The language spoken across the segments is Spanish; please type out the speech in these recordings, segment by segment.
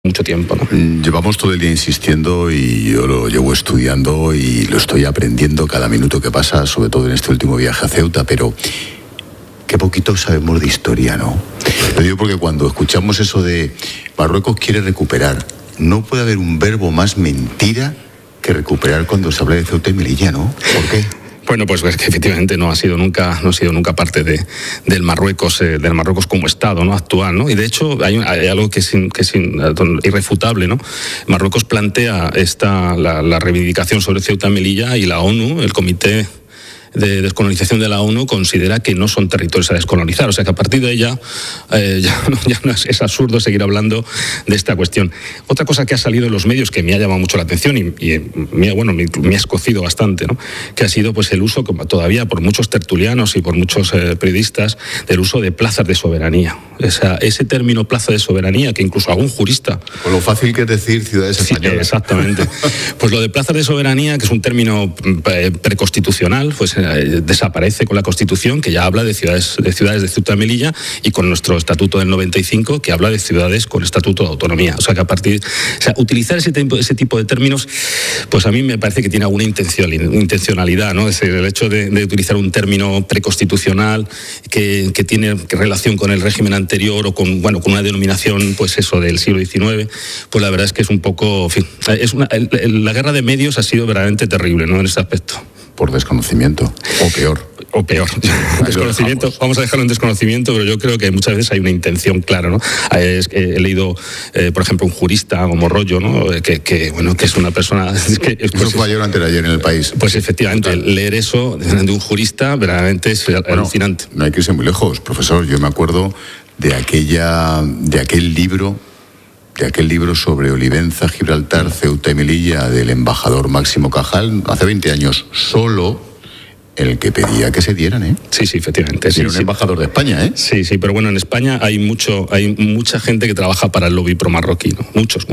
mucho tiempo, ¿no? Llevamos todo el día insistiendo y yo lo llevo estudiando y lo estoy aprendiendo cada minuto que pasa, sobre todo en este último viaje a Ceuta, pero qué poquito sabemos de historia, ¿no? Lo digo porque cuando escuchamos eso de Marruecos quiere recuperar, no puede haber un verbo más mentira que recuperar cuando se habla de Ceuta y Melilla, ¿no? ¿Por qué? Bueno, pues es que efectivamente no ha sido nunca parte del Marruecos como Estado, ¿no? Actual, ¿no? Y de hecho hay algo que es irrefutable, ¿no? Marruecos plantea la reivindicación sobre Ceuta y Melilla y la ONU, el Comité de Descolonización de la ONU, considera que no son territorios a descolonizar. O sea que a partir de ella ya no es absurdo seguir hablando de esta cuestión. Otra cosa que ha salido en los medios que me ha llamado mucho la atención y me ha escocido bastante, ¿no? Que ha sido pues el uso, como todavía por muchos tertulianos y por muchos periodistas, del uso de plazas de soberanía. Ese término plaza de soberanía, que incluso algún jurista... Con lo fácil que es decir ciudades españolas. Sí, exactamente. Pues lo de plazas de soberanía, que es un término preconstitucional, pues desaparece con la Constitución, que ya habla de ciudades de Ceuta y Melilla, y con nuestro Estatuto del 95, que habla de ciudades con estatuto de autonomía. O sea que utilizar ese tipo de términos, pues a mí me parece que tiene alguna intencionalidad, ¿no? Es el hecho de utilizar un término preconstitucional que tiene relación con el régimen anterior o con una denominación, pues eso, del siglo XIX, pues la verdad es que es un poco, en fin, la guerra de medios ha sido verdaderamente terrible, ¿no? En ese aspecto. Por desconocimiento, o peor. Desconocimiento, vamos a dejarlo en desconocimiento, pero yo creo que muchas veces hay una intención clara, ¿no? He leído, por ejemplo, un jurista como Rollo, ¿no? Que es una persona... Eso fue ayer o antes de ayer en el país. Pues efectivamente, leer eso de un jurista verdaderamente es alucinante. No hay que irse muy lejos, profesor. Yo me acuerdo de aquel libro sobre Olivenza, Gibraltar, Ceuta y Melilla del embajador Máximo Cajal, hace 20 años, solo el que pedía que se dieran, ¿eh? Sí, efectivamente. Era un embajador de España, ¿eh? Sí, pero bueno, en España hay mucha gente que trabaja para el lobby pro-marroquí, ¿no? Muchos,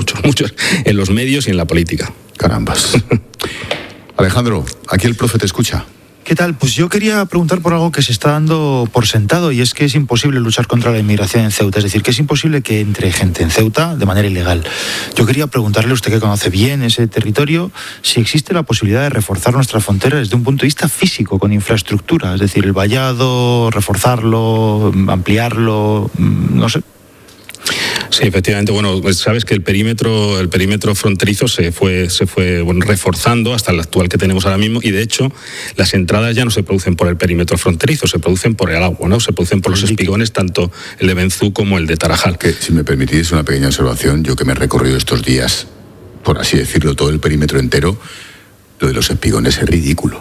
en los medios y en la política. Carambas. Alejandro, aquí el profe te escucha. ¿Qué tal? Pues yo quería preguntar por algo que se está dando por sentado, y es que es imposible luchar contra la inmigración en Ceuta, es decir, que es imposible que entre gente en Ceuta de manera ilegal. Yo quería preguntarle, usted que conoce bien ese territorio, si existe la posibilidad de reforzar nuestra frontera desde un punto de vista físico, con infraestructura, es decir, el vallado, reforzarlo, ampliarlo, no sé. Sí, efectivamente. Bueno, pues sabes que el perímetro fronterizo se fue reforzando hasta el actual que tenemos ahora mismo, y de hecho las entradas ya no se producen por el perímetro fronterizo, se producen por el agua, ¿no? Se producen por los espigones, tanto el de Benzú como el de Tarajal. Que, si me permitís una pequeña observación, yo que me he recorrido estos días, por así decirlo, todo el perímetro entero, lo de los espigones es ridículo.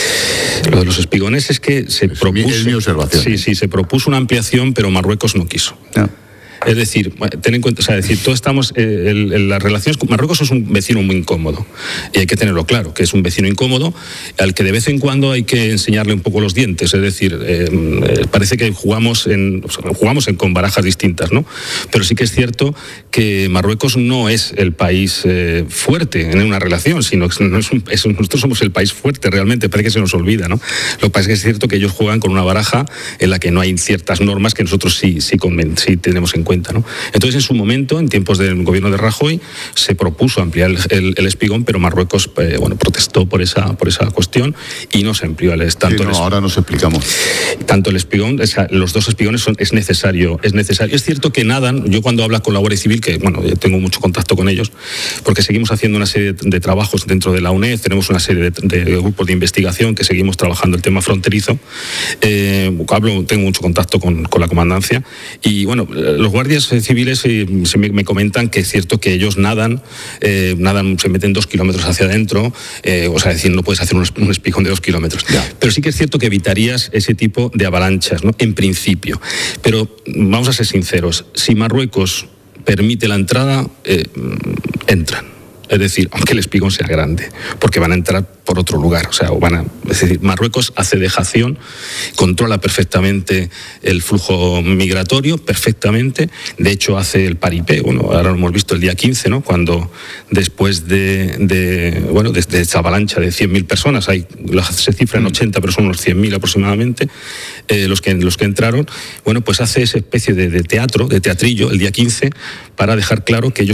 Lo de los espigones es que se propuso... Es mi observación. Sí, se propuso una ampliación, pero Marruecos no quiso. No. Es decir, ten en cuenta, todos estamos en las relaciones con Marruecos. Es un vecino muy incómodo, y hay que tenerlo claro, que es un vecino incómodo al que de vez en cuando hay que enseñarle un poco los dientes. Es decir, parece que jugamos con barajas distintas, ¿no? Pero sí que es cierto que Marruecos no es el país fuerte en una relación, sino que nosotros somos el país fuerte realmente. Parece que se nos olvida, ¿no? Lo que pasa es que es cierto que ellos juegan con una baraja en la que no hay ciertas normas que nosotros sí tenemos en cuenta, ¿no? Entonces, en su momento, en tiempos del gobierno de Rajoy, se propuso ampliar el espigón, pero Marruecos protestó por esa cuestión y no se amplió ahora nos explicamos. Tanto el espigón, los dos espigones es necesario. Es cierto que nadan. Yo cuando hablo con la Guardia Civil, que yo tengo mucho contacto con ellos, porque seguimos haciendo una serie de trabajos dentro de la UNED, tenemos una serie de grupos de investigación que seguimos trabajando el tema fronterizo. Tengo mucho contacto con la comandancia, y los guardias civiles me comentan que es cierto que ellos nadan, se meten 2 kilómetros hacia adentro, no puedes hacer un espigón de 2 kilómetros. Ya. Pero sí que es cierto que evitarías ese tipo de avalanchas, ¿no? En principio. Pero vamos a ser sinceros, si Marruecos permite la entrada, entran. Es decir, aunque el espigón sea grande, porque van a entrar por otro lugar. O sea, es decir, Marruecos hace dejación, controla perfectamente el flujo migratorio, perfectamente. De hecho, hace el paripé. Bueno, ahora lo hemos visto el día 15, ¿no? Cuando después de esta avalancha de 100.000 personas, se cifra en 80, pero son unos 100.000 aproximadamente, los que entraron, bueno, pues hace esa especie de teatrillo el día 15 para dejar claro que ellos